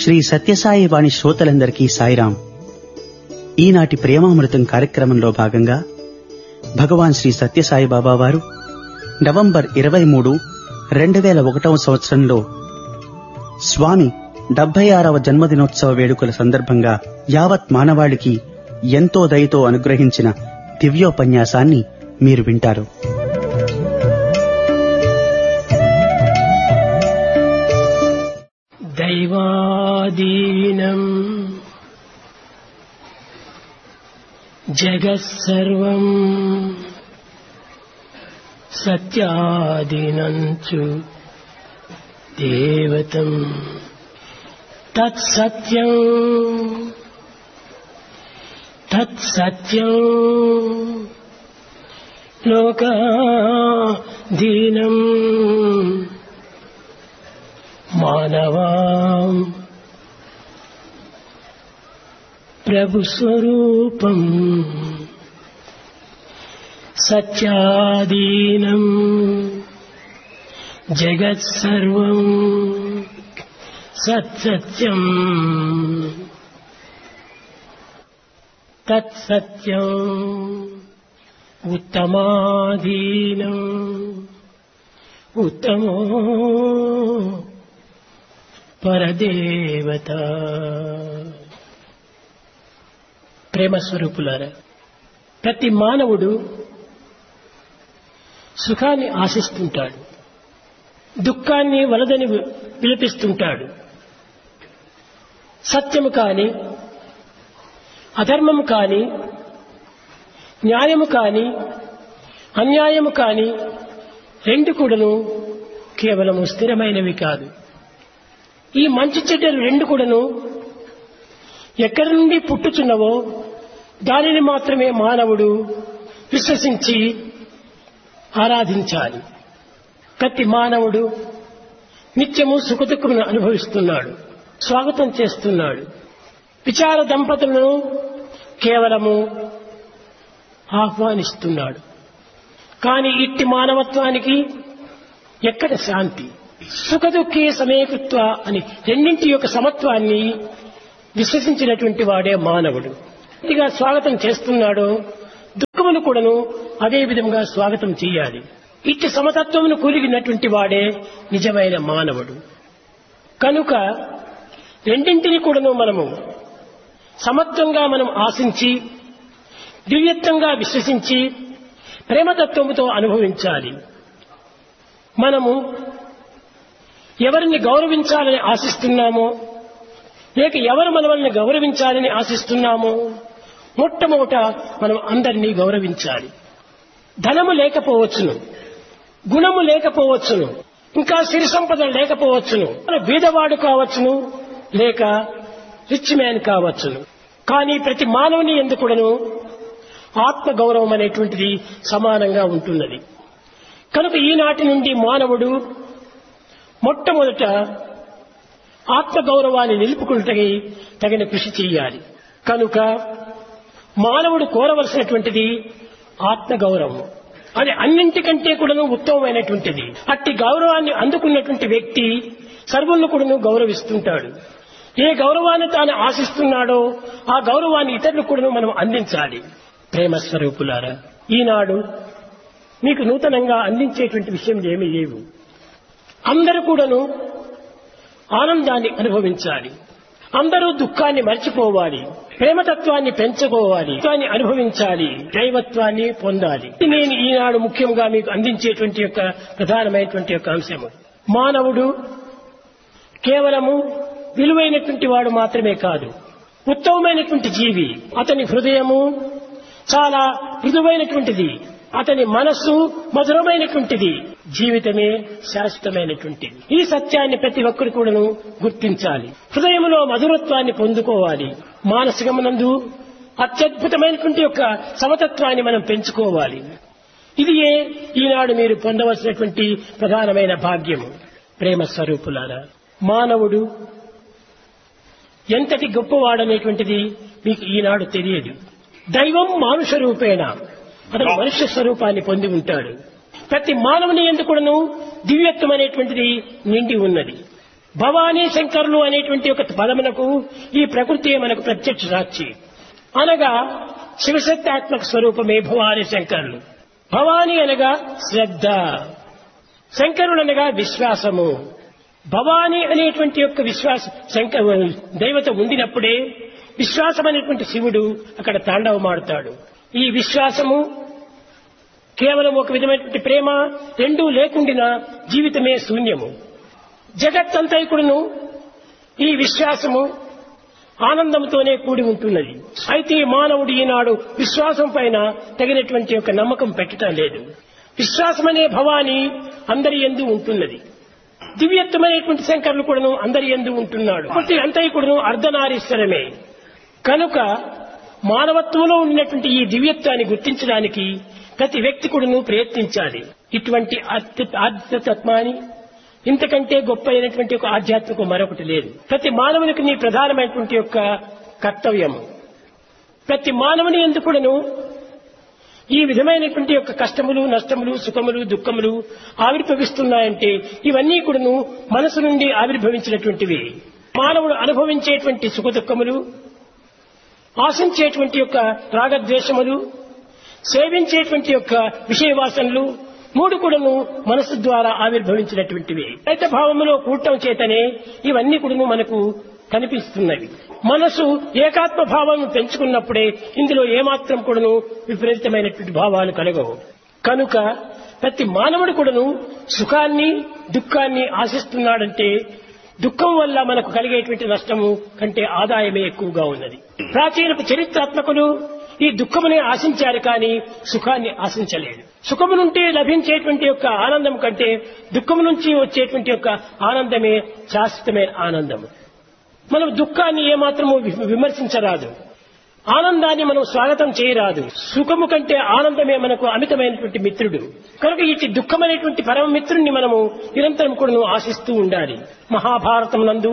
శ్రీ సత్యసాయి వాణి శ్రోతలందరికీ సాయిరాం. ఈనాటి ప్రేమామృతం కార్యక్రమంలో భాగంగా భగవాన్ శ్రీ సత్యసాయి బాబా వారు నవంబర్ 23, 2001 సంవత్సరంలో స్వామి 76వ జన్మదినోత్సవ వేడుకల సందర్భంగా యావత్ మానవాళికి ఎంతో దయతో అనుగ్రహించిన దివ్యోపన్యాసాన్ని మీరు వింటారు. దైవాదీనం జగత్సర్వం సత్యాదీనంచు దేవతం తత్సత్యం తత్సత్యం లోకాదీనం మానవాం ప్రభుస్వరూపం సత్యాదీనం జగత్సర్వం సత్సత్యం తత్సత్యం ఉత్తమాదీనం ఉత్తమో పరదేవత. ప్రేమస్వరూపులారా, ప్రతి మానవుడు సుఖాన్ని ఆశిస్తుంటాడు, దుఃఖాన్ని వలదని విలపిస్తుంటాడు. సత్యము కాని, అధర్మము కాని, న్యాయము కాని, అన్యాయము కాని రెండు కూడాను కేవలము స్థిరమైనవి కాదు. ఈ మంచి చెడ్డలు రెండు కూడాను ఎక్కడి నుండి పుట్టుచున్నవో దానిని మాత్రమే మానవుడు విశ్వసించి ఆరాధించాలి. ప్రతి మానవుడు నిత్యము సుఖదుఖమును అనుభవిస్తున్నాడు, స్వాగతం చేస్తున్నాడు. విచార దంపతులను కేవలము ఆహ్వానిస్తున్నాడు. కానీ ఇట్టి మానవత్వానికి ఎక్కడ శాంతి? సుఖదుఖే సమేకృత్వ అని రెండింటి యొక్క సమత్వాన్ని విశ్వసించినటువంటి వాడే మానవుడు. ఇదిగా స్వాగతం చేస్తున్నాడో దుఃఖమును కూడాను అదే విధంగా స్వాగతం చేయాలి. ఇట్టి సమతత్వమును కూలిగినటువంటి వాడే నిజమైన మానవుడు. కనుక రెండింటిని కూడాను మనము సమత్వంగా మనం ఆశించి, దివ్యత్వంగా విశ్వసించి, ప్రేమతత్వముతో అనుభవించాలి. మనము ఎవరిని గౌరవించాలని ఆశిస్తున్నామో, లేక ఎవరు మనల్ని గౌరవించాలని ఆశిస్తున్నామో, మొట్టమొదట మనం అందరినీ గౌరవించాలి. ధనము లేకపోవచ్చును, గుణము లేకపోవచ్చును, ఇంకా సిరి సంపదలు లేకపోవచ్చును, బీదవాడు కావచ్చును, లేక రిచ్ మ్యాన్ కావచ్చును. కానీ ప్రతి మానవుని యందు కూడాను ఆత్మ గౌరవం అనేటువంటిది సమానంగా ఉంటున్నది. కనుక ఈనాటి నుండి మానవుడు మొట్టమొదట ఆత్మగౌరవాన్ని నిలుపుకుంటే తగిన కృషి చేయాలి. కనుక మానవుడు కోరవలసినటువంటిది ఆత్మగౌరవం. అది అన్నింటికంటే కూడాను ఉత్తమమైనటువంటిది. అట్టి గౌరవాన్ని అందుకున్నటువంటి వ్యక్తి సర్వులను కూడాను గౌరవిస్తుంటాడు. ఏ గౌరవాన్ని తాను ఆశిస్తున్నాడో ఆ గౌరవాన్ని ఇతరులకు కూడాను మనం అందించాలి. ప్రేమస్వరూపులారా, ఈనాడు మీకు నూతనంగా అందించేటువంటి విషయం ఏమీ లేవు. అందరూ కూడాను ఆనందాన్ని అనుభవించాలి, అందరూ దుఃఖాన్ని మర్చిపోవాలి, ప్రేమతత్వాన్ని పెంచుకోవాలి, దాన్ని అనుభవించాలి, దైవత్వాన్ని పొందాలి. నేను ఈనాడు ముఖ్యంగా మీకు అందించేటువంటి యొక్క ప్రధానమైనటువంటి యొక్క అంశము, మానవుడు కేవలము విలువైనటువంటి వాడు మాత్రమే కాదు, ఉత్తమమైనటువంటి జీవి. అతని హృదయము చాలా మృదువైనటువంటిది, అతని మనస్సు మధురమైనటువంటిది, జీవితమే శాశ్వతమైనటువంటిది. ఈ సత్యాన్ని ప్రతి ఒక్కరు కూడాను గుర్తించాలి. హృదయంలో మధురత్వాన్ని పొందుకోవాలి. మానసికమునందు అత్యద్భుతమైనటువంటి యొక్క సమతత్వాన్ని మనం పెంచుకోవాలి. ఇది ఈనాడు మీరు పొందవలసినటువంటి ప్రధానమైన భాగ్యము. ప్రేమ స్వరూపులారా, మానవుడు ఎంతటి గొప్పవాడనేటువంటిది మీకు ఈనాడు తెలియదు. దైవం మానుష రూపేణ, అతను మనుష్య స్వరూపాన్ని పొంది ఉంటాడు. ప్రతి మానవుని యందు కూడాను దివ్యత్వం అనేటువంటిది నిండి ఉన్నది. భవానీ శంకరులు అనేటువంటి ఒక పదమునకు ఈ ప్రకృతి మనకు ప్రత్యక్ష సాక్షి. అనగా శివశక్తాత్మక స్వరూపమే భవానీ శంకరులు. భవానీ అనగా శ్రద్ధ, శంకరులు అనగా విశ్వాసము. భవానీ అనేటువంటి యొక్క దైవత ఉండినప్పుడే విశ్వాసం అనేటువంటి శివుడు అక్కడ తాండవమాడుతాడు. ఈ విశ్వాసము కేవలం ఒక విధమైనటువంటి ప్రేమ రెండూ లేకుండినా జీవితమే శూన్యము. జగత్తంతైకుడును ఈ విశ్వాసము ఆనందంతోనే కూడి ఉంటున్నది. అయితే మానవుడు ఈనాడు విశ్వాసం పైన తగినటువంటి ఒక నమ్మకం పెట్టడం లేదు. విశ్వాసం అనే భవాని అందరి యందు ఉంటున్నది. దివ్యత్వమైనటువంటి శంకరులు కూడాను అందరి యందు ఉంటున్నాడు. ప్రతి అంతైకుడును అర్ధనారీశ్వరమే. కనుక మానవత్వంలో ఉన్నటువంటి ఈ దివ్యత్వాన్ని గుర్తించడానికి ప్రతి వ్యక్తి కూడాను ప్రయత్నించాలి. ఇటువంటి ఆధ్యాత్మాన్ని ఇంతకంటే గొప్ప అయినటువంటి ఒక ఆధ్యాత్మికం మరొకటి లేదు. ప్రతి మానవునికి నీ ప్రధానమైనటువంటి యొక్క కర్తవ్యము. ప్రతి మానవుని ఎందుకు కూడాను ఈ విధమైనటువంటి యొక్క కష్టములు, నష్టములు, సుఖములు, దుఃఖములు ఆవిర్భవిస్తున్నాయంటే ఇవన్నీ కూడాను మనసు నుండి ఆవిర్భవించినటువంటివి. మానవుడు అనుభవించేటువంటి సుఖ దుఃఖములు, ఆశించేటువంటి యొక్క రాగద్వేషములు, సేవించేటువంటి యొక్క విషయవాసనలు మూడు కూడాను మనసు ద్వారా ఆవిర్భవించినటువంటివి. అయితే భావములో కూడటం చేతనే ఇవన్నీ కూడాను మనకు కనిపిస్తున్నవి. మనసు ఏకాత్మ భావాలను పెంచుకున్నప్పుడే ఇందులో ఏమాత్రం కూడాను విపరీతమైనటువంటి భావాలు కలగవు. కనుక ప్రతి మానవుడు కూడాను సుఖాన్ని, దుఃఖాన్ని ఆశిస్తున్నాడంటే దుఃఖం వల్ల మనకు కలిగేటువంటి నష్టము కంటే ఆదాయమే ఎక్కువగా ఉన్నది. ప్రాచీన చరిత్రాత్మకులు ఈ దుఃఖమునే ఆశించారు కానీ సుఖాన్ని ఆశించలేదు. సుఖము నుండి లభించేటువంటి యొక్క ఆనందం కంటే దుఃఖము నుంచి వచ్చేటువంటి యొక్క ఆనందమే శాశ్వతమైన ఆనందము. మనం దుఃఖాన్ని ఏమాత్రము విమర్శించరాదు, ఆనందాన్ని మనం స్వాగతం చేయరాదు. సుఖము కంటే ఆనందమే మనకు అమితమైనటువంటి మిత్రుడు. కనుక ఈ దుఃఖమైనటువంటి పరమ మిత్రుడిని మనము నిరంతరం కూడా ఆశిస్తూ ఉండాలి. మహాభారతం నందు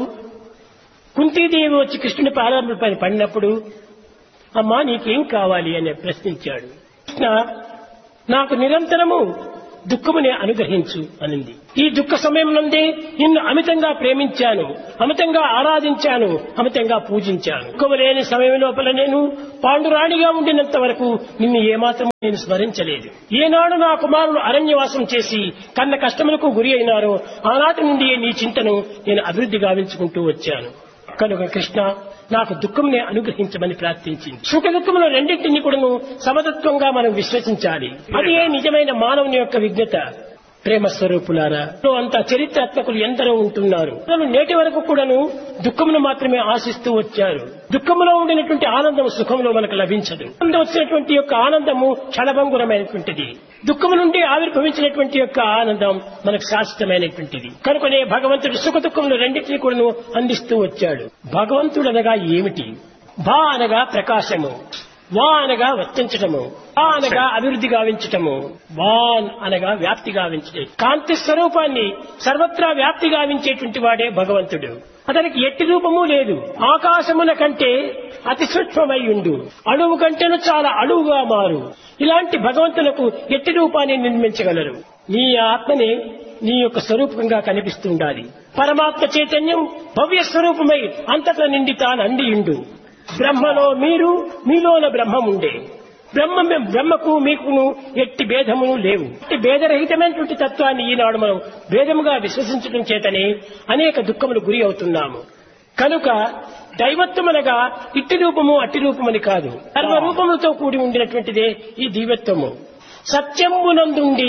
కుంతీదేవి వచ్చి కృష్ణుని పాదాలపై పడినప్పుడు, అమ్మా నీకేం కావాలి అని ప్రశ్నించాడు. కృష్ణ నాకు నిరంతరము దుఃఖమునే అనుగ్రహించు అనింది. ఈ దుఃఖ సమయం నందే నిన్ను అమితంగా ప్రేమించాను, అమితంగా ఆరాధించాను, అమితంగా పూజించాను. దుఃఖము లేని సమయం లోపల నేను పాండురాణిగా ఉండినంత వరకు నిన్ను ఏమాత్రం నేను స్మరించలేదు. ఏనాడు నా కుమారులు అరణ్యవాసం చేసి కన్న కష్టములకు గురి అయినారో ఆనాటి నుండి నీ చింతను నేను అభివృద్ధి గావించుకుంటూ వచ్చాను. కనుక కృష్ణ నాకు దుఃఖంనే అనుగ్రహించమని ప్రార్థించింది. సుఖ దుఃఖముల రెండింటినీ కూడాను సమతత్వంగా మనం విశ్వసించాలి. అదే నిజమైన మానవుని యొక్క విజ్ఞత. ప్రేమ స్వరూపులారా, అంత చరిత్రాత్మకులు ఎందరో ఉంటున్నారు. నేటి వరకు కూడాను దుఃఖమును మాత్రమే ఆశిస్తూ వచ్చారు. దుఃఖములో ఉండినటువంటి ఆనందం సుఖంలో మనకు లభించదు. వచ్చినటువంటి యొక్క ఆనందము క్షణభంగురమైనటువంటిది. దుఃఖము నుండి ఆవిర్భవించినటువంటి యొక్క ఆనందం మనకు శాశ్వతమైనటువంటిది. కనుకనే భగవంతుడు సుఖ దుఃఖములు రెండింటినీ కూడాను అందిస్తూ వచ్చాడు. భగవంతుడు అనగా ఏమిటి? భా అనగా ప్రకాశము, వా అనగా వర్తించటము, ఆ అనగా అభివృద్ధి గావించటము, వాన్ అనగా వ్యాప్తి గావించటం. కాంతి స్వరూపాన్ని సర్వత్రా వ్యాప్తి గావించేటువంటి వాడే భగవంతుడు. అతనికి ఎట్టి రూపము లేదు. ఆకాశముల కంటే అతి సూక్ష్మమై ఉండు, అణువు కంటేను చాలా అణువుగా మారు. ఇలాంటి భగవంతులకు ఎట్టి రూపాన్ని నిర్మించగలరు? నీ ఆత్మనే నీ యొక్క స్వరూపంగా కనిపిస్తుండాలి. పరమాత్మ చైతన్యం భవ్య స్వరూపమై అంతటా నిండి తాను అండియుండు. బ్రహ్మలో మీరు, మీలోన బ్రహ్మముండే. బ్రహ్మకు మీకును ఎట్టి భేదమును లేవు. భేదరహితమైనటువంటి తత్వాన్ని ఈనాడు మనం భేదముగా విశ్వసించడం చేతనే అనేక దుఃఖములు గురి అవుతున్నాము. కనుక దైవత్వమనగా ఇట్టి రూపము అట్టి రూపమని కాదు, సర్వరూపములతో కూడి ఉండినటువంటిదే ఈ దివ్యత్వము. సత్యమునందుండి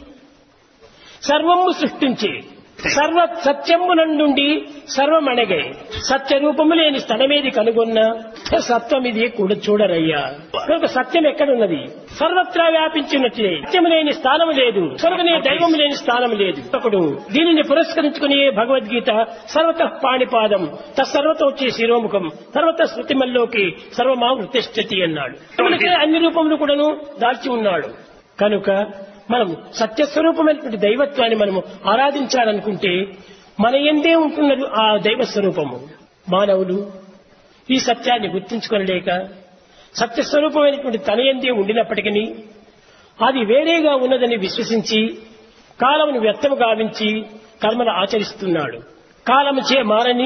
సర్వము సృష్టించి సత్యమునందుండి సర్వమణగే. సత్య రూపము లేని స్థలమేది కనుగొన్న సత్వమిది కూడా చూడరయ్యా. కనుక సత్యం ఎక్కడున్నది? సర్వత్రా వ్యాపించినట్లే. సత్యము లేని స్థానం లేదు, కనుకనే దైవము లేని స్థానం లేదు. ఒకడు దీనిని పురస్కరించుకుని భగవద్గీత సర్వత పాణిపాదం తత్సర్వతోచ్చి శిరోముఖం సర్వత శృతిమల్లోకి సర్వమావృతిష్ఠతి అన్నాడు. అన్ని రూపములు కూడాను దాల్చి ఉన్నాడు. కనుక మనం సత్యస్వరూపమైనటువంటి దైవత్వాన్ని మనము ఆరాధించాలనుకుంటే మన ఎందే ఉంటున్నది ఆ దైవ స్వరూపము. మానవులు ఈ సత్యాన్ని గుర్తించుకోలేక సత్యస్వరూపమైనటువంటి తన ఎందే ఉండినప్పటికీ అది వేరేగా ఉన్నదని విశ్వసించి కాలమును వ్యర్థము గావించి కర్మలు ఆచరిస్తున్నాడు. కాలముచే మారని,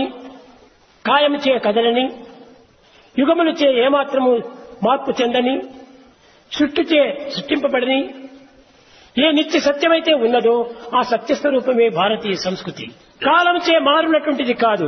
కాయముచే కదలని, యుగములచే ఏమాత్రము మార్పు చెందని, సృష్టిచే సృష్టింపబడని ఏ నిత్య సత్యమైతే ఉన్నదో ఆ సత్యస్వరూపమే భారతీయ సంస్కృతి. కాలముచే మారునటువంటిది కాదు,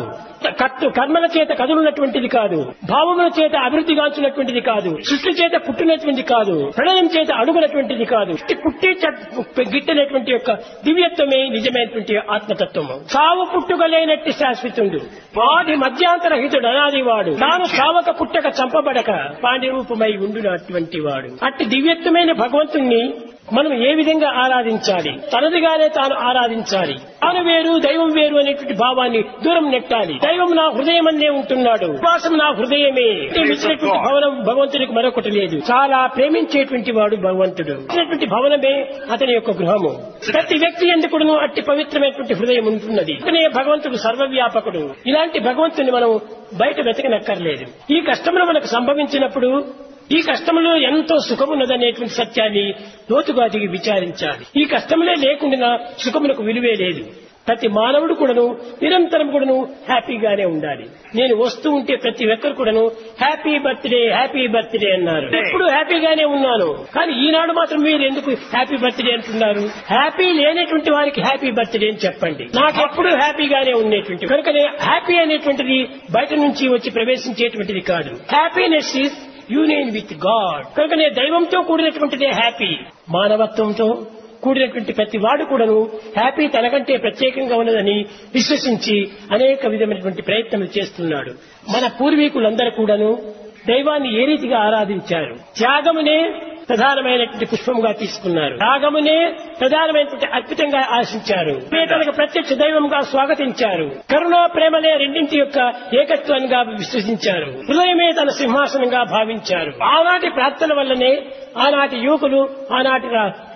కర్మల చేత కదులున్నటువంటిది కాదు, భావముల చేత అభివృద్ధిగాంచినటువంటిది కాదు, సృష్టి చేత పుట్టినటువంటిది కాదు, ప్రణయం చేత అడుగునటువంటిది కాదు, పుట్టి గిట్టనటువంటి యొక్క దివ్యత్వమే నిజమైనటువంటి ఆత్మతత్వము. సావు పుట్టుకలేనట్టి శాశ్వతుడు, ఆది మధ్యాంతరహితుడు, అనాదివాడు, తాను సావక పుట్టక చంపబడక పాండి రూపమై ఉండునటువంటి వాడు. అట్టి దివ్యత్వమైన భగవంతుణ్ణి మనం ఏ విధంగా ఆరాధించాలి? తనదిగానే తాను ఆరాధించాలి. తాను వేరు దైవం వేరు అనేటువంటి భావాన్ని దూరం నెట్టాలి. దైవం నా హృదయమన్నే ఉంటున్నాడు, విశ్వాసం నా హృదయమే. ఇచ్చినటువంటి భవనం భగవంతునికి మరొకటి లేదు. చాలా ప్రేమించేటువంటి వాడు భగవంతుడు. ఇచ్చినటువంటి భవనమే అతని యొక్క గృహము. ప్రతి వ్యక్తి ఎందుకును అట్టి పవిత్రమైనటువంటి హృదయం ఉంటున్నది. అతనే భగవంతుడు సర్వవ్యాపకుడు. ఇలాంటి భగవంతుని మనం బయట వెతకనక్కర్లేదు. ఈ కష్టములు మనకు సంభవించినప్పుడు ఈ కష్టంలో ఎంతో సుఖమున్నదనేటువంటి సత్యాన్ని లోతుగా దిగి విచారించాలి. ఈ కష్టములే లేకుండా సుఖములకు విలువే లేదు. ప్రతి మానవుడు కూడాను నిరంతరం కూడాను హ్యాపీగానే ఉండాలి. నేను వస్తూ ఉంటే ప్రతి ఒక్కరు కూడాను హ్యాపీ బర్త్డే హ్యాపీ బర్త్డే అన్నారు. ఎప్పుడు హ్యాపీగానే ఉన్నాను, కానీ ఈనాడు మాత్రం మీరు ఎందుకు హ్యాపీ బర్త్డే అంటున్నారు? హ్యాపీ లేనటువంటి వారికి హ్యాపీ బర్త్డే అని చెప్పండి. నాకు ఎప్పుడు హ్యాపీగానే ఉండేటువంటి కనుకనే హ్యాపీ అనేటువంటిది బయట నుంచి వచ్చి ప్రవేశించేటువంటిది కాదు. Happiness is union with God. కనుకనే దైవంతో కూడినటువంటిదే హ్యాపీ. మానవత్వంతో కూడినటువంటి ప్రతి వాడు కూడాను హ్యాపీ తనకంటే ప్రత్యేకంగా ఉన్నదని విశ్వసించి అనేక విధమైనటువంటి ప్రయత్నాలు చేస్తున్నాడు. మన పూర్వీకులందరూ కూడాను దైవాన్ని ఏ రీతిగా ఆరాధించారు? త్యాగమునే ప్రధానమైనటువంటి పుష్పంగా తీసుకున్నారు, త్యాగమునే ప్రధానమైనటువంటి అద్భుతంగా ఆశించారు, తనకు ప్రత్యక్ష దైవంగా స్వాగతించారు, కరుణా ప్రేమలే రెండింటి యొక్క ఏకత్వంగా విశ్వసించారు, హృదయమే తన సింహాసనంగా భావించారు. ఆనాటి ప్రార్థన వల్లనే ఆనాటి యువకులు, ఆనాటి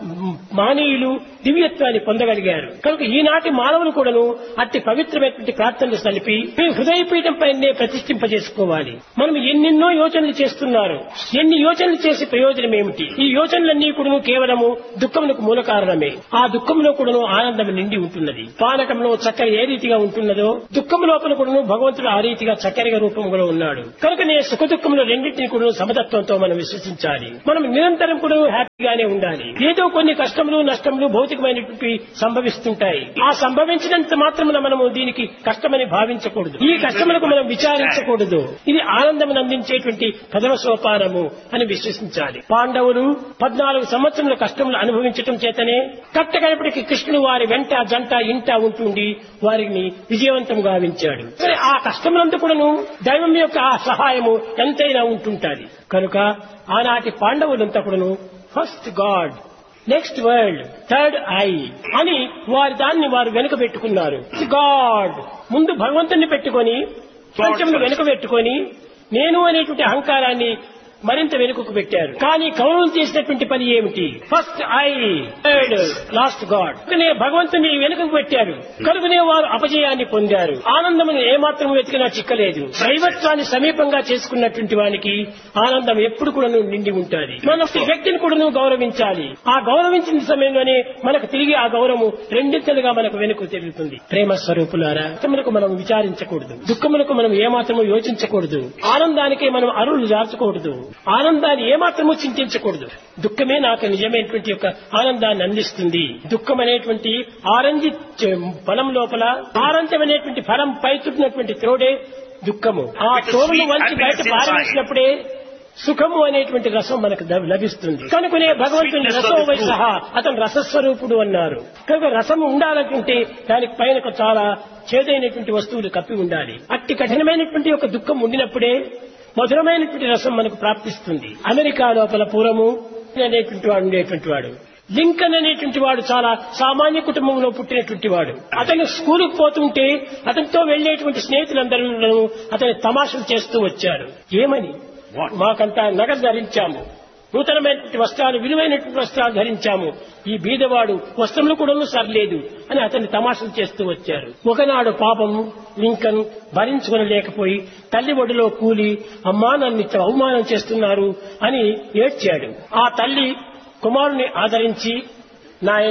మానీయులు దివ్యత్వాన్ని పొందగలిగారు. కనుక ఈనాటి మానవులు కూడాను అట్టి పవిత్రమైనటువంటి ప్రార్థనలు సలిపి మీ హృదయపీఠం పైనే ప్రతిష్ఠింపజేసుకోవాలి. మనం ఎన్నెన్నో యోచనలు చేస్తున్నారు. ఎన్ని యోచనలు చేసే ప్రయోజనం ఏమిటి? ఈ యోచనలన్నీ కూడాను కేవలము దుఃఖములకు మూల కారణమే. ఆ దుఃఖంలో కూడాను ఆనందం నిండి ఉంటున్నది. పానకంలో చక్కెర ఏ రీతిగా ఉంటున్నదో దుఃఖం లోపల కూడాను భగవంతుడు ఆ రీతిగా చక్కెరగా రూపంలో ఉన్నాడు. కనుకనే సుఖ దుఃఖంలో రెండింటినీ కూడా సమతత్వంతో మనం విశ్వసించాలి. మనం నిరంతరం కూడా హ్యాపీగానే ఉండాలి. ఏదో కొన్ని కష్టములు నష్టములు భౌతికమైనటువంటి సంభవిస్తుంటాయి. ఆ సంభవించినంత మాత్రమున మనము దీనికి కష్టమని భావించకూడదు. ఈ కష్టములకు మనం విచారించకూడదు. ఇది ఆనందం అందించేటువంటి ప్రథమ సోపానము అని విశ్వసించాలి. పాండవులు 14 సంవత్సరముల కష్టములు అనుభవించటం చేతనే కట్టగడపటికి కృష్ణుడు వారి వెంట జంట ఇంట ఉంటుండి వారిని విజయవంతం గావించాడు. ఆ కష్టములంతా కూడాను దైవం యొక్క ఆ సహాయము ఎంతైనా ఉంటుంటాది. కనుక ఆనాటి పాండవులంతా కూడాను first God, next world, third I అని దాన్ని వారు వెనుక పెట్టుకున్నారు. గాడ్ ముందు భగవంతుని పెట్టుకొని ప్రపంచంలో వెనుక పెట్టుకొని నేను అనేటువంటి అహంకారాన్ని మరింత వెనుకకు పెట్టారు. కానీ కౌరవులు చేసినటువంటి పని ఏమిటి? First I, third, last God. భగవంతుని వెనుకకు పెట్టారు. కనుకనే వారు అపజయాన్ని పొందారు. ఆనందమును ఏమాత్రం వెతికినా చిక్కలేదు. దైవత్వాన్ని సమీపంగా చేసుకున్నటువంటి వానికి ఆనందం ఎప్పుడు కూడా నిండి ఉంటుంది. మన వ్యక్తిని కూడా గౌరవించాలి. ఆ గౌరవించిన సమయంలోనే మనకు తిరిగి ఆ గౌరవం రెండింతలుగా మనకు వెనుక తిరుగుతుంది. ప్రేమ స్వరూపులారా, దుఃఖములకు మనం విచారించకూడదు, దుఃఖములకు మనం ఏమాత్రము యోచించకూడదు, ఆనందానికే మనం అరువులు జార్చకూడదు, ఆనందాన్ని ఏమాత్రమూ చింతించకూడదు. దుఃఖమే నాకు నిజమైనటువంటి యొక్క ఆనందాన్ని అందిస్తుంది. దుఃఖం అనేటువంటి ఆరెంజ్ ఫలం లోపల ఆరెంజ్ అనేటువంటి ఫలం పైతున్నటువంటి త్రోడే దుఃఖము. ఆ తోరును వంచి బయట పారవేసినప్పుడే సుఖము అనేటువంటి రసం మనకు లభిస్తుంది. కనుకనే భగవంతుని రసోవై సహా అతను రసస్వరూపుడు అన్నారు. కనుక రసము ఉండాలంటే దానికి పైన చాలా చేదైనటువంటి వస్తువులు కప్పి ఉండాలి. అట్టి కఠినమైనటువంటి యొక్క దుఃఖం ఉండినప్పుడే మధురమైనటువంటి రసం మనకు ప్రాప్తిస్తుంది. అమెరికా లోపల పూర్వము అనేటువంటి వాడు ఉండేటువంటి వాడు. లింకన్ అనేటువంటి వాడు చాలా సామాన్య కుటుంబంలో పుట్టినటువంటి వాడు. అతను స్కూలుకు పోతుంటే అతనితో వెళ్లేటువంటి స్నేహితులందరూ అతని తమాషలు చేస్తూ వచ్చారు. ఏమని? మాకంతా నగదు ధరించాము, నూతనమైనటువంటి వస్త్రాలు, విలువైనటువంటి వస్త్రాలు ధరించాము, ఈ బీదవాడు వస్త్రములు కూడా సరిలేదు అని అతన్ని తమాషలు చేస్తూ వచ్చారు. ఒకనాడు పాపం లింకన్ భరించుకోలేకపోయి తల్లి ఒడిలో కూలి, అమ్మా నన్ను అవమానం చేస్తున్నారు అని ఏడ్చాడు. ఆ తల్లి కుమారుని ఆదరించి, నాయన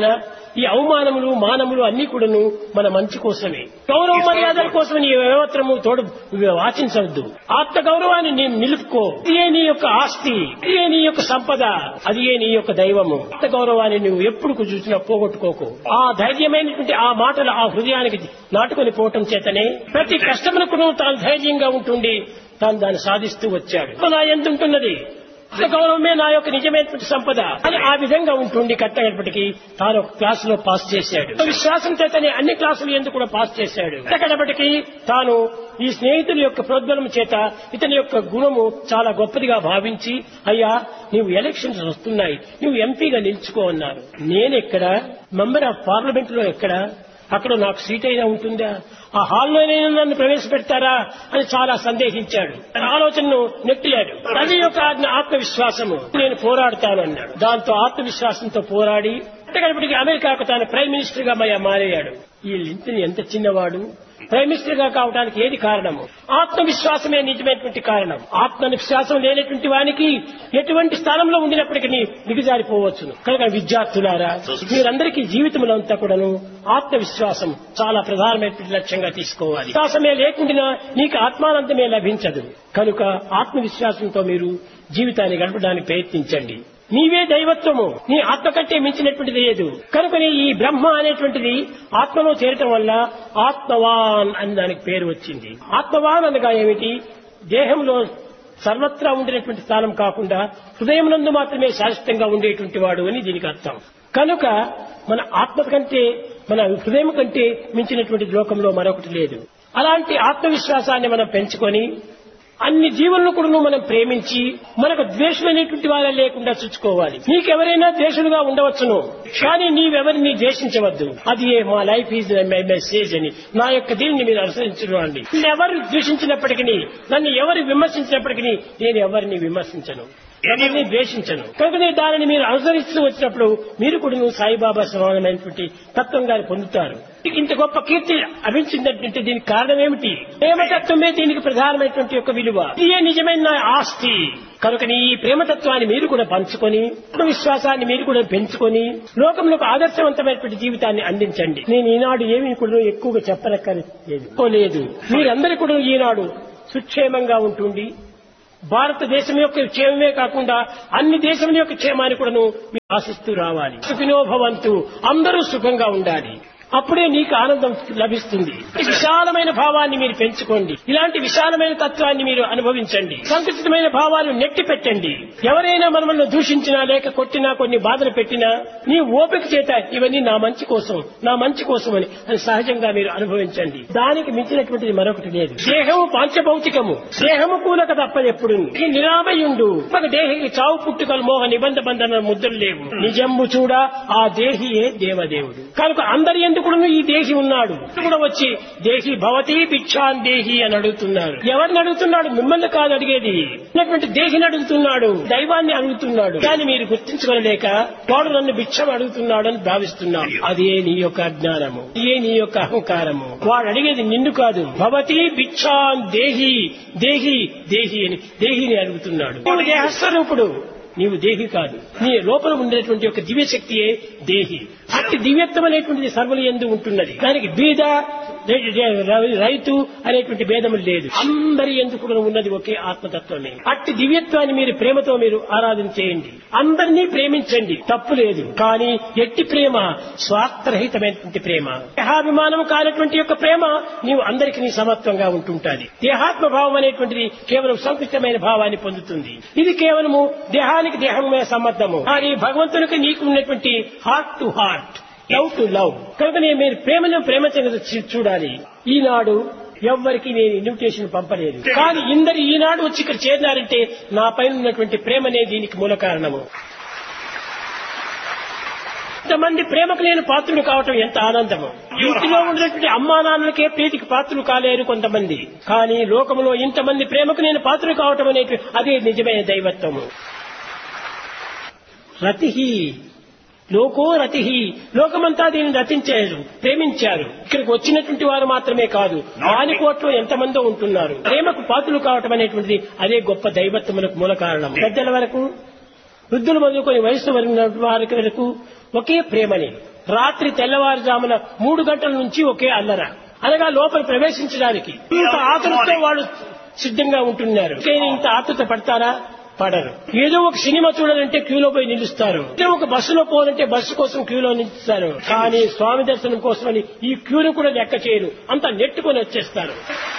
ఈ అవమానములు మానములు అన్ని కూడాను మన మంచి కోసమే. గౌరవ మర్యాదల కోసం నీ ఏమాత్రము తోడు వాచించవద్దు. ఆత్మ గౌరవాన్ని నీ నిలుపుకో. ఇదే నీ యొక్క ఆస్తి, ఇదే నీ యొక్క సంపద, అది నీ యొక్క దైవము. ఆత్మ గౌరవాన్ని నువ్వు ఎప్పుడు చూసినా పోగొట్టుకోకు. ఆ ధైర్యమైనటువంటి ఆ మాటలు ఆ హృదయానికి నాటుకొని పోవటం చేతనే ప్రతి కష్టమునకు తాను ధైర్యంగా ఉంటుండి తాను దాన్ని సాధిస్తూ వచ్చాడు. నా ఎంతుంటున్నది గౌరవమే నా యొక్క నిజమైనటువంటి సంపద అని ఆ విధంగా ఉంటుంది. కట్టగడపటికి తాను ఒక క్లాసులో పాస్ చేశాడు. విశ్వాసం చేతనే అన్ని క్లాసులు ఎందుకు కూడా పాస్ చేశాడు. కట్టగడపటికి తాను ఈ స్నేహితుల యొక్క ప్రోద్బలం చేత ఇతని యొక్క గుణము చాలా గొప్పదిగా భావించి, అయ్యా నీవు ఎలక్షన్స్ వస్తున్నాయి, నువ్వు ఎంపీగా నిలుచుకో అన్నారు. నేనెక్కడ మెంబర్ ఆఫ్ పార్లమెంట్ లో ఎక్కడ, అక్కడ నాకు సీట్ అయినా ఉంటుందా, ఆ హాల్లోనైనా నన్ను ప్రవేశపెడతారా అని చాలా సందేహించాడు. ఆలోచనను నెట్టాడు. అది యొక్క ఆత్మవిశ్వాసము. నేను పోరాడుతాను అన్నాడు. దాంతో ఆత్మవిశ్వాసంతో పోరాడి గడపటికి అమెరికాకు తాను ప్రైమ్ మినిస్టర్ గా మారయ్యాడు. ఈ లింకన్ ఎంత చిన్నవాడు, ప్రైమ్ మినిస్టర్ గా కావడానికి ఏది కారణము? ఆత్మవిశ్వాసమే నిజమైనటువంటి కారణం. ఆత్మవిశ్వాసం లేనటువంటి వానికి ఎటువంటి స్థానంలో ఉండినప్పటికీ దిగజారిపోవచ్చును. కనుక విద్యార్థులారా, మీరందరికీ జీవితంలో అంతా కూడాను ఆత్మవిశ్వాసం చాలా ప్రధానమైనటువంటి లక్ష్యంగా తీసుకోవాలి. విశ్వాసమే లేకుండా నీకు ఆత్మానందమే లభించదు. కనుక ఆత్మవిశ్వాసంతో మీరు జీవితాన్ని గడపడానికి ప్రయత్నించండి. నీవే దైవత్వము, నీ ఆత్మ కంటే మించినటువంటిది లేదు. కనుకని ఈ బ్రహ్మ అనేటువంటిది ఆత్మలో చేరటం వల్ల ఆత్మవాన్ అని దానికి పేరు వచ్చింది. ఆత్మవాన్ అనగా ఏమిటి? దేహంలో సర్వత్రా ఉండేటువంటి స్థానం కాకుండా హృదయమునందు మాత్రమే శాశ్వతంగా ఉండేటువంటి వాడు అని దీనికి అర్థం. కనుక మన ఆత్మ కంటే, మన హృదయం కంటే మించినటువంటి లోకంలో మరొకటి లేదు. అలాంటి ఆత్మవిశ్వాసాన్ని మనం పెంచుకొని అన్ని జీవులను కూడా మనం ప్రేమించి మనకు ద్వేషమైనటువంటి వారే లేకుండా చూసుకోవాలి. నీకెవరైనా ద్వేషులుగా ఉండవచ్చును, కానీ నీవెవరిని ద్వేషించవద్దు. అది మా లైఫ్ ఈజ్ మై మెసేజ్ అని నా యొక్క దీన్ని మీరు అనుసరించండి. ఎవరు ద్వేషించినప్పటికీ, నన్ను ఎవరు విమర్శించినప్పటికీ నేను ఎవరిని విమర్శించను, ఎవరిని ద్వేషించను. కనుక దానిని మీరు అనుసరిస్తూ వచ్చినప్పుడు మీరు కూడా సాయిబాబా సమానమైనటువంటి తత్వంగా పొందుతారు. ఇంత గొప్ప కీర్తి లభించిందంటే దీనికి కారణం ఏమిటి? ప్రేమతత్వమే దీనికి ప్రధానమైనటువంటి యొక్క విలువ. ఇదే నిజమైన ఆస్తి. కనుక ఈ ప్రేమతత్వాన్ని మీరు కూడా పంచుకొని, విశ్వాసాన్ని మీరు కూడా పెంచుకొని లోకంలో ఆదర్శవంతమైనటువంటి జీవితాన్ని అందించండి. నేను ఈనాడు ఏమీ కూడా ఎక్కువగా చెప్పనక్కర్లేదు. మీరందరూ కూడా ఈనాడు సుక్షేమంగా ఉంటుంది. భారతదేశం యొక్క క్షేమమే కాకుండా అన్ని దేశం యొక్క క్షేమాన్ని కూడా మీరు ఆశిస్తూ రావాలి. సుఖినో భవంతు, అందరూ సుఖంగా ఉండాలి. అప్పుడే నీకు ఆనందం లభిస్తుంది. విశాలమైన భావాన్ని మీరు పెంచుకోండి. ఇలాంటి విశాలమైన తత్వాన్ని మీరు అనుభవించండి. సంకుచితమైన భావాలు నెట్టి పెట్టండి. ఎవరైనా మనల్ని దూషించినా లేక కొట్టినా, కొన్ని బాధలు పెట్టినా నీ ఓపిక చేత ఇవన్నీ నా మంచి కోసం, నా మంచి కోసం అని సహజంగా మీరు అనుభవించండి. దానికి మించినటువంటిది మరొకటి లేదు. దేహము పాంచభౌతికము, దేహము కూలక తప్పదెప్పుడు. ఈ నిరామయుండు ఒక దేహికి చావు పుట్టుకలు మోహ నిబంధ బంధన ముద్రలు లేవు. నిజంబు చూడ ఆ దేహియే దేవదేవుడు. కనుక అందరి ఎందుకు ఈ దేహి ఉన్నాడు. కూడా వచ్చి దేహి భవతి భిక్షాన్ దేహి అని అడుగుతున్నారు. ఎవరిని అడుగుతున్నాడు? మిమ్మల్ని కాదు అడిగేది, దేహిని అడుగుతున్నాడు, దైవాన్ని అడుగుతున్నాడు. కానీ మీరు గుర్తించుకోలేక వాడు నన్ను భిక్షం అడుగుతున్నాడు అని భావిస్తున్నాడు. అదే నీ యొక్క అజ్ఞానము, ఇదే నీ యొక్క అహంకారము. వాడు అడిగేది నిన్ను కాదు. భవతి భిక్షాన్ దేహి, దేహి దేహి అని దేహిని అడుగుతున్నాడు. దేహస్వరూపుడు, నీవు దేహి కాదు. నీ లోపల ఉండేటువంటి ఒక దివ్యశక్తియే దేహి. అట్టి దివ్యత్వం అనేటువంటిది సర్వులు యందు ఉంటున్నది. దానికి బీద రైతు అనేటువంటి భేదములు లేదు. అందరి ఎందుకు ఉన్నది ఒకే ఆత్మతత్వమే. అట్టి దివ్యత్వాన్ని మీరు ప్రేమతో మీరు ఆరాధన చేయండి. అందరినీ ప్రేమించండి, తప్పు లేదు. కానీ ఎట్టి ప్రేమ స్వార్థరహితమైనటువంటి ప్రేమ, దేహాభిమానం కానటువంటి యొక్క ప్రేమ నీవు అందరికీ నీ సమత్వంగా ఉంటుంటాది. దేహాత్మ భావం అనేటువంటిది కేవలం సంకుచితమైన భావాన్ని పొందుతుంది. ఇది కేవలము దేహానికి దేహమే సంబంధము. కానీ భగవంతునికి నీకు ఉన్నటువంటి heart to heart, love to love. కనుక మీరు ప్రేమను చూడాలి. ఈనాడు ఎవ్వరికి నేను ఇన్విటేషన్ పంపలేదు, కానీ ఇందరు ఈనాడు వచ్చి ఇక్కడ చేరినారంటే నా పైన ఉన్నటువంటి ప్రేమనే దీనికి మూల కారణము. ఇంతమంది ప్రేమకు నేను పాత్రుడు కావటం ఎంత ఆనందము. ఇంటిలో ఉన్నటువంటి అమ్మా నాన్నలకే ప్రీతికి పాత్రులు కాలేరు కొంతమంది, కానీ లోకంలో ఇంతమంది ప్రేమకు నేను పాత్రుడు కావటం అనేది అదే నిజమైన దైవత్వము. రతిహి లోకో రతిహి, లోకమంతా దీన్ని రచించారు, ప్రేమించారు. ఇక్కడికి వచ్చినటువంటి వారు మాత్రమే కాదు, వాని కోట్లో ఎంతమందో ఉంటున్నారు. ప్రేమకు పాత్రులు కావటం అనేటువంటిది అదే గొప్ప దైవత్వములకు మూల కారణం. పెద్దల వరకు, వృద్ధులు మొదలుకొని వయస్సు వారి వరకు ఒకే ప్రేమని. రాత్రి తెల్లవారుజామున 3 గంటల నుంచి ఒకే అల్లర అనగా లోపల ప్రవేశించడానికి ఇంత ఆతృతతో వాళ్ళు సిద్ధంగా ఉంటున్నారు. ఇంత ఆతృత పడతారా? పడరు. ఏదో ఒక సినిమా చూడాలంటే క్యూలో పోయి నిలుస్తారు. ఏదో ఒక బస్సులో పోవాలంటే బస్సు కోసం క్యూలో నిలుస్తారు. కానీ స్వామి దర్శనం కోసమని ఈ క్యూను కూడా లెక్క చేయరు. అంతా నెట్టుకొని వచ్చేస్తారు.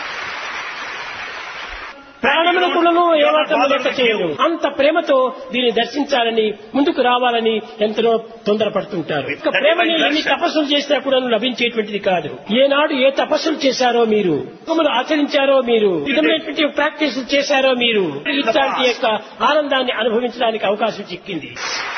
ప్రాణముల కులను ఏమాత్రం లెక్క చేయరు. అంత ప్రేమతో దీన్ని దర్శించాలని ముందుకు రావాలని ఎంతనో తొందరపడుతుంటారు. ఇక ప్రేమని ఎన్ని తపస్సులు చేసినా కూడా లభించేటువంటిది కాదు. ఏనాడు ఏ తపస్సులు చేశారో మీరు, ఆచరించారో మీరు, విధమైనటువంటి ప్రాక్టీస్ చేశారో మీరు ఇట్లాంటి యొక్క ఆనందాన్ని అనుభవించడానికి అవకాశం చిక్కింది.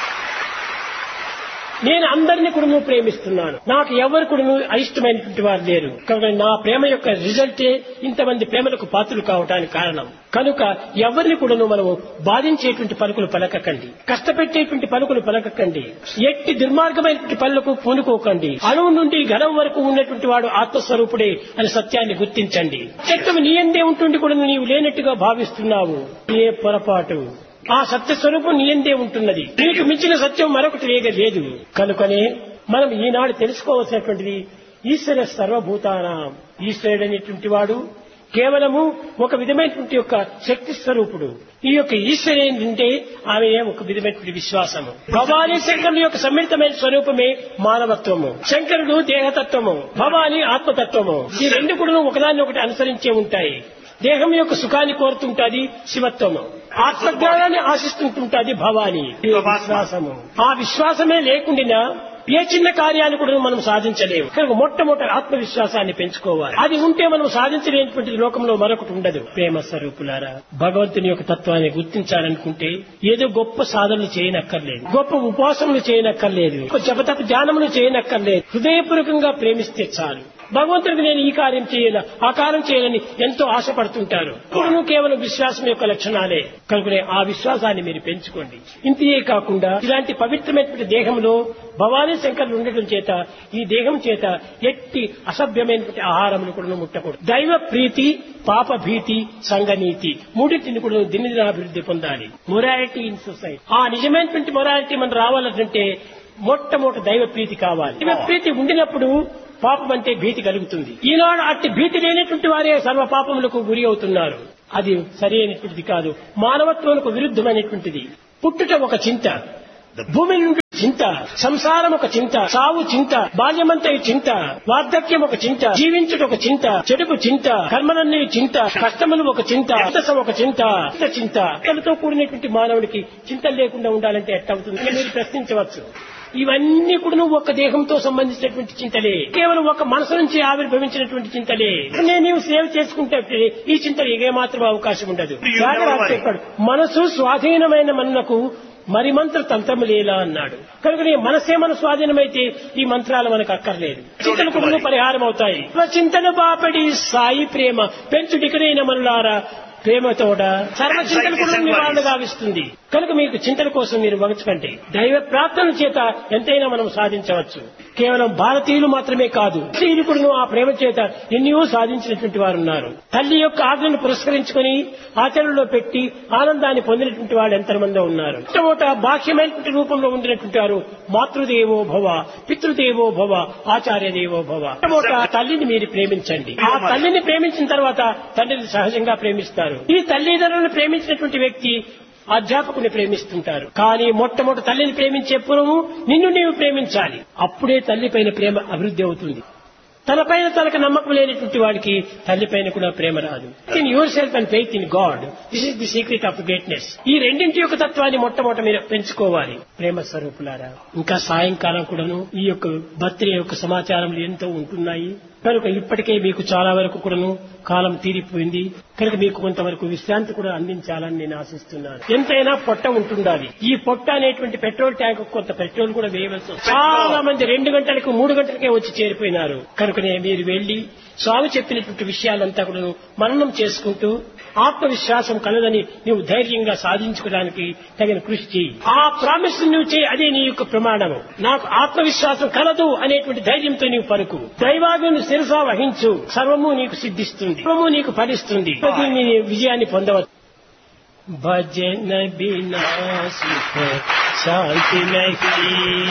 నేను అందరినీ కూడా ప్రేమిస్తున్నాను. నాకు ఎవరు కూడా అయిష్టమైనటువంటి వారు లేరు. కనుక నా ప్రేమ యొక్క రిజల్టే ఇంతమంది ప్రేమలకు పాత్రలు కావడానికి కారణం. కనుక ఎవరిని కూడా మనము బాధించేటువంటి పలుకులు పలకకండి, కష్టపెట్టేటువంటి పలుకులు పలకకండి, ఎట్టి దుర్మార్గమైనటువంటి పనులకు పూనుకోకండి. అణువు నుండి ఘనం వరకు ఉన్నటువంటి వాడు ఆత్మస్వరూపుడే అని సత్యాన్ని గుర్తించండి. సత్యం నీ అందే ఉంటుంది కూడా నీవు లేనట్టుగా భావిస్తున్నావు. ఏ పొరపాటు. ఆ సత్య స్వరూపం నీ అందే ఉంటున్నది. నీకు మించిన సత్యం మరొకటి లేదు. కనుకనే మనం ఈనాడు తెలుసుకోవాల్సినటువంటిది ఈశ్వర సర్వభూతానాం. ఈశ్వరుడు అనేటువంటి వాడు కేవలము ఒక విధమైనటువంటి యొక్క శక్తి స్వరూపుడు. ఈ యొక్క ఈశ్వరు ఏంటంటే ఆమె ఒక విధమైనటువంటి విశ్వాసము. భవానీ శంకరుల యొక్క సమ్మిళితమైన స్వరూపమే మానవత్వము. శంకరుడు దేహతత్వము, భవానీ ఆత్మతత్వము. ఈ రెండు కూడా ఒకదాన్ని ఒకటి అనుసరించే ఉంటాయి. దేహం యొక్క సుఖాన్ని కోరుతుంటాది శివత్వము, ఆత్మజ్ఞానాన్ని ఆశిస్తుంటుంటాది భవాని. విశ్వాసము. ఆ విశ్వాసమే లేకుండా ఏ చిన్న కార్యాన్ని కూడా మనం సాధించలేము. కనుక మొట్టమొదటి ఆత్మవిశ్వాసాన్ని పెంచుకోవాలి. అది ఉంటే మనం సాధించలేనటువంటి లోకంలో మరొకటి ఉండదు. ప్రేమ స్వరూపులారా, భగవంతుని యొక్క తత్వాన్ని గుర్తించాలనుకుంటే ఏదో గొప్ప సాధనలు చేయనక్కర్లేదు, గొప్ప ఉపాసనలు చేయనక్కర్లేదు, గొప్ప జపతప ధ్యానములు చేయనక్కర్లేదు. హృదయపూర్వకంగా ప్రేమిస్తే చాలు. భగవంతుడికి నేను ఈ కార్యం చేయాల, ఆ కార్యం చేయాలని ఎంతో ఆశపడుతుంటారు. ఇప్పుడు కేవలం విశ్వాసం యొక్క లక్షణాలే. కనుకనే ఆ విశ్వాసాన్ని మీరు పెంచుకోండి. ఇంతే కాకుండా ఇలాంటి పవిత్రమైనటువంటి దేహంలో భవానీ శంకరులు ఉండటం చేత ఈ దేహం చేత ఎట్టి అసభ్యమైనటువంటి ఆహారములు కూడా ముట్టకూడదు. దైవ ప్రీతి, పాప భీతి, సంఘనీతి మూడింటిని కూడా దినదినాభివృద్ధి పొందాలి. Morality in society. ఆ నిజమైనటువంటి మొరాలిటీ మనం రావాలంటే మొట్టమొదటి దైవ ప్రీతి కావాలి. దైవ ప్రీతి ఉండినప్పుడు పాపం అంటే భీతి కలుగుతుంది. ఈనాడు అట్టి భీతి లేనటువంటి వారే సర్వ పాపములకు గురి అవుతున్నారు. అది సరి అయినటువంటిది కాదు, మానవత్వానికి విరుద్ధమైనటువంటిది. పుట్టుట ఒక చింత, భూమి నుండి చింత, సంసారం ఒక చింత, సావు చింత, బాల్యమంతా చింత, వార్ధక్యం ఒక చింత, జీవించుట ఒక చింత, చెడుకు చింత, కర్మలన్నీ చింత, కష్టములు ఒక చింత, అర్థసం ఒక చింత. చింతలతో కూడినటువంటి మానవుడికి చింతలు లేకుండా ఉండాలంటే ఎట్టవుతుంది మీరు ప్రశ్నించవచ్చు. ఇవన్నీ కూడా ఒక దేహంతో సంబంధించినటువంటి చింతలే, కేవలం ఒక మనసు నుంచి ఆవిర్భవించినటువంటి చింతలే. నీవు సేవ చేసుకుంటే ఈ చింతలు ఏమాత్రం అవకాశం ఉండదు. చెప్పాడు, మనసు స్వాధీనమైన మనకు మరి మంత్ర తంత్రము లేలా అన్నాడు. కనుక నీ మనసే మన స్వాధీనమైతే ఈ మంత్రాలు మనకు అక్కర్లేదు. చింతలు కూడా పరిహారం అవుతాయి. చింతన బాపడి సాయి ప్రేమ పెంచుడికనైన మనులారా, ప్రేమతోడ సర్వచింతలు కూడా నివారణ గావిస్తుంది. కనుక మీకు చింతల కోసం మీరు వగచకండి. దైవ ప్రార్థన చేత ఎంతైనా మనం సాధించవచ్చు. కేవలం భారతీయులు మాత్రమే కాదు, స్త్రీలు కూడా ఆ ప్రేమ చేత ఎన్నో సాధించినటువంటి వారు ఉన్నారు. తల్లి యొక్క ఆజ్ఞను పురస్కరించుకుని ఆచరణలో పెట్టి ఆనందాన్ని పొందినటువంటి వాళ్ళు ఎంతమందో ఉన్నారు. మొట్టమొదట బాహ్యమైనటువంటి రూపంలో ఉండినటువంటి వారు మాతృదేవో భవ, పితృదేవో భవ, ఆచార్య దేవో భవ. మొట్టమొదట తల్లిని మీరు ప్రేమించండి. ఆ తల్లిని ప్రేమించిన తర్వాత తండ్రిని సహజంగా ప్రేమిస్తారు. ఈ తల్లిదండ్రులను ప్రేమించినటువంటి వ్యక్తి అధ్యాపకుని ప్రేమిస్తుంటారు. కానీ మొట్టమొదటి తల్లిని ప్రేమించే పూర్వము నిన్ను నీవు ప్రేమించాలి. అప్పుడే తల్లి పైన ప్రేమ అభివృద్ధి అవుతుంది. తనపైన తనకు నమ్మకం లేనటువంటి వాడికి తల్లిపైన కూడా ప్రేమ రాదు. In your self and faith in God, this is the secret of greatness. ఈ రెండింటి యొక్క తత్వాన్ని మొట్టమొదట మీరు పెంచుకోవాలి. ప్రేమ స్వరూపులారా, ఇంకా సాయంకాలం కూడాను ఈ యొక్క బర్త్డే యొక్క సమాచారములు ఎంతో ఉంటున్నాయి. కనుక ఇప్పటికే మీకు చాలా వరకు కూడాను కాలం తీరిపోయింది. కనుక మీకు కొంతవరకు విశ్రాంతి కూడా అందించాలని నేను ఆశిస్తున్నాను. ఎంతైనా పొట్ట ఉంటుండాలి. ఈ పొట్ట అనేటువంటి పెట్రోల్ ట్యాంక్ కొంత పెట్రోల్ కూడా వేయవలసి వస్తుంది. చాలా మంది 2 గంటలకు 3 గంటలకే వచ్చి చేరిపోయినారు. కనుకనే మీరు వెళ్లి స్వామి చెప్పినటువంటి విషయాలంతా కూడా మననం చేసుకుంటూ ఆత్మవిశ్వాసం కలదని నీవు ధైర్యంగా సాధించుకోవడానికి తగిన కృషి చేయి. ఆ ప్రామిస్ నువ్వు చేయి, అదే నీ యొక్క ప్రమాణము. నాకు ఆత్మవిశ్వాసం కలదు అనేటువంటి ధైర్యంతో నీవు పలుకు. దైవాజ్ఞను శిరసా వహించు, సర్వము నీకు సిద్ధిస్తుంది, సర్వము నీకు ఫలిస్తుంది. నీ విజయాన్ని పొందవచ్చు. భజన బినా సుఖ శాంతి నహీ.